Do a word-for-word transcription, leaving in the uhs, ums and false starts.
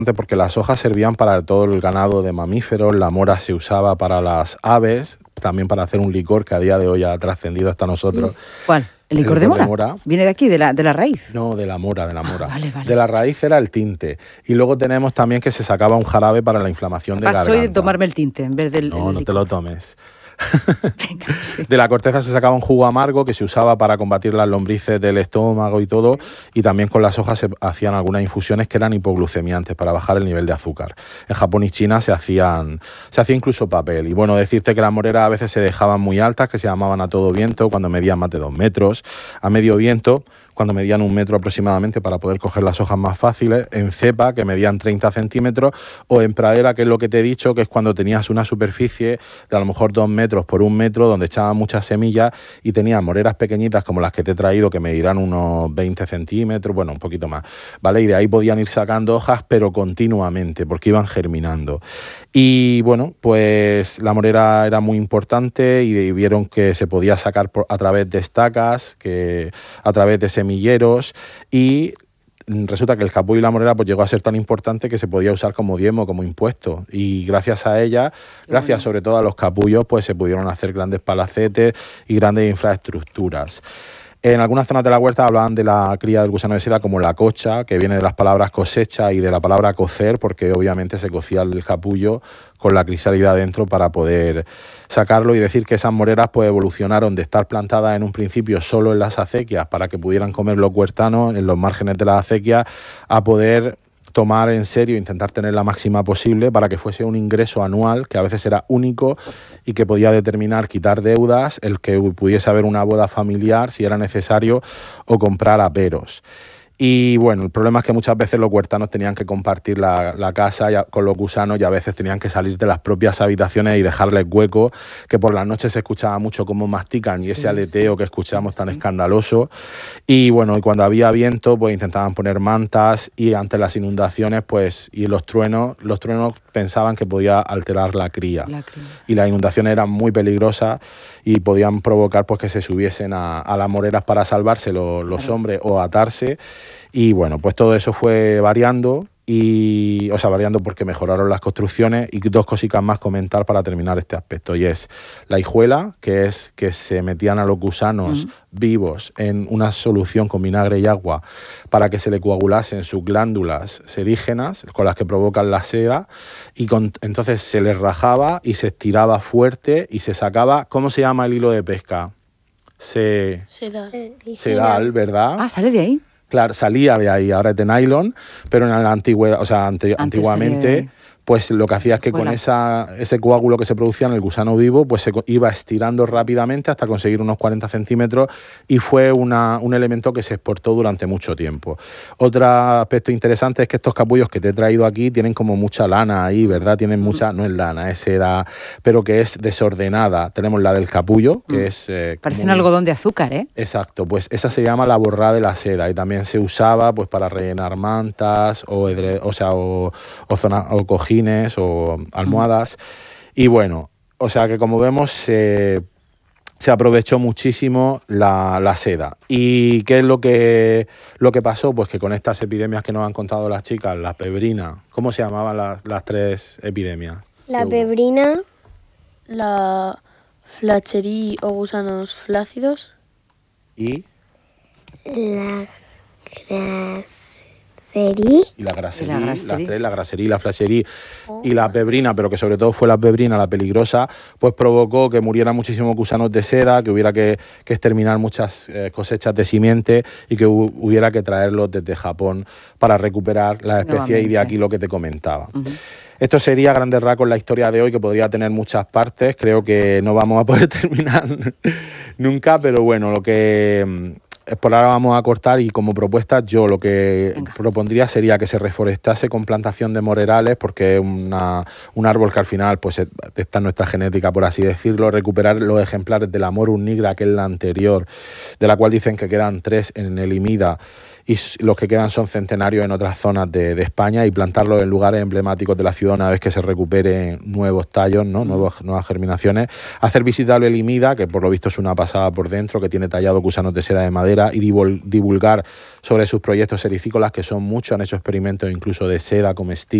porque las hojas servían para todo el ganado de mamíferos, la mora se usaba para las aves, también para hacer un licor que a día de hoy ha trascendido hasta nosotros. ¿Cuál? ¿El licor, ¿El licor de, mora? de mora? ¿Viene de aquí, de la, de la raíz? No, de la mora, de la mora. Ah, vale, vale. De la raíz era el tinte. Y luego tenemos también que se sacaba un jarabe para la inflamación de garganta. Soy de tomarme el tinte en vez del No, el no te lo tomes. Venga, sí. De la corteza se sacaba un jugo amargo que se usaba para combatir las lombrices del estómago y todo, y también con las hojas se hacían algunas infusiones que eran hipoglucemiantes para bajar el nivel de azúcar. En Japón y China se hacían se hacía incluso papel. Y bueno, decirte que las moreras a veces se dejaban muy altas, que se llamaban a todo viento, cuando medían más de dos metros, a medio viento, cuando medían un metro aproximadamente para poder coger las hojas más fáciles, en cepa, que medían treinta centímetros, o en pradera, que es lo que te he dicho, que es cuando tenías una superficie de a lo mejor dos metros por un metro, donde echaban muchas semillas y tenías moreras pequeñitas como las que te he traído, que medirán unos veinte centímetros, bueno, un poquito más, ¿vale? Y de ahí podían ir sacando hojas, pero continuamente, porque iban germinando. Y bueno, pues la morera era muy importante y vieron que se podía sacar por, a través de estacas, que a través de semilleros, y resulta que el capullo y la morera pues llegó a ser tan importante que se podía usar como diezmo, como impuesto, y gracias a ella, Qué gracias bueno. sobre todo a los capullos, pues se pudieron hacer grandes palacetes y grandes infraestructuras. En algunas zonas de la huerta hablaban de la cría del gusano de seda como la cocha, que viene de las palabras cosecha y de la palabra cocer, porque obviamente se cocía el capullo con la crisálida dentro para poder sacarlo, y decir que esas moreras pues evolucionaron de estar plantadas en un principio solo en las acequias para que pudieran comer los huertanos en los márgenes de las acequias, a poder tomar en serio, intentar tener la máxima posible para que fuese un ingreso anual que a veces era único y que podía determinar quitar deudas, el que pudiese haber una boda familiar si era necesario, o comprar aperos. Y bueno, el problema es que muchas veces los huertanos tenían que compartir la, la casa ya, con los gusanos, y a veces tenían que salir de las propias habitaciones y dejarles hueco, que por las noches se escuchaba mucho cómo mastican, y sí, ese aleteo sí, que escuchamos sí, tan sí. escandaloso. Y bueno, y cuando había viento, pues intentaban poner mantas, y ante las inundaciones pues y los truenos, los truenos pensaban que podía alterar la cría. La cría. Y las inundaciones eran muy peligrosas y podían provocar pues que se subiesen a, a las moreras para salvarse los, los claro. hombres, o atarse. Y bueno, pues todo eso fue variando, y, o sea, variando porque mejoraron las construcciones. Y dos cositas más comentar para terminar este aspecto, y es la hijuela, que es que se metían a los gusanos uh-huh. vivos en una solución con vinagre y agua para que se le coagulasen sus glándulas serígenas, con las que provocan la seda, y con, entonces se les rajaba y se estiraba fuerte y se sacaba, ¿cómo se llama el hilo de pesca? Se... Sedal. Sedal, ¿verdad? Ah, ¿sale de ahí? Claro, salía de ahí, ahora es de nylon, pero en la antigüedad, o sea, ante, antiguamente, pues lo que hacía es que bueno. con esa, ese coágulo que se producía en el gusano vivo, pues se iba estirando rápidamente hasta conseguir unos cuarenta centímetros, y fue una, un elemento que se exportó durante mucho tiempo. Otro aspecto interesante es que estos capullos que te he traído aquí tienen como mucha lana ahí, ¿verdad? Tienen mucha, no es lana, es seda, pero que es desordenada. Tenemos la del capullo, que mm. es... Eh, Parece un algodón de azúcar, ¿eh? Exacto, pues esa se llama la borrada de la seda, y también se usaba pues para rellenar mantas, o, edre, o sea, o, o, zona, o cojines, o almohadas. Uh-huh. Y bueno, o sea que como vemos se, se aprovechó muchísimo la, la seda. ¿Y qué es lo que, lo que pasó? Pues que con estas epidemias que nos han contado las chicas, la pebrina, ¿cómo se llamaban las, las tres epidemias? La pebrina, la flachería o gusanos flácidos y la gras... Y la grasería, la las tres, la grasería y la flachería. Oh. Y la pebrina, pero que sobre todo fue la pebrina, la peligrosa, pues provocó que murieran muchísimos gusanos de seda, que hubiera que, que exterminar muchas eh, cosechas de simiente, y que hu hubiera que traerlos desde Japón para recuperar las especies. Nuevamente. Y de aquí lo que te comentaba. Uh-huh. Esto sería a grandes rasgos la historia de hoy, que podría tener muchas partes. Creo que no vamos a poder terminar nunca, pero bueno, lo que... por ahora vamos a cortar, y como propuesta yo lo que Venga. propondría sería que se reforestase con plantación de morerales, porque es una, un árbol que al final pues está en nuestra genética, por así decirlo. Recuperar los ejemplares de la Morus nigra, que es la anterior, de la cual dicen que quedan tres en el Imida, y los que quedan son centenarios en otras zonas de, de España, y plantarlos en lugares emblemáticos de la ciudad una vez que se recuperen nuevos tallos, ¿no? Nuevos, nuevas germinaciones. Hacer visitable el IMIDA, que por lo visto es una pasada por dentro, que tiene tallado gusanos de seda de madera, y divulgar sobre sus proyectos sericícolas, que son muchos, han hecho experimentos incluso de seda comestible